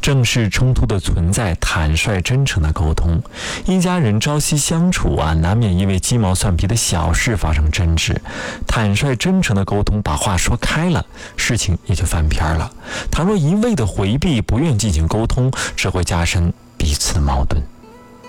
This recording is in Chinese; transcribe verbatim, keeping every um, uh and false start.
正是冲突的存在，坦率真诚的沟通。一家人朝夕相处啊，难免因为鸡毛蒜皮的小事发生争执。坦率真诚的沟通，把话说开了，事情也就翻篇了。倘若一味的回避，不愿进行沟通，只会加深彼此的矛盾。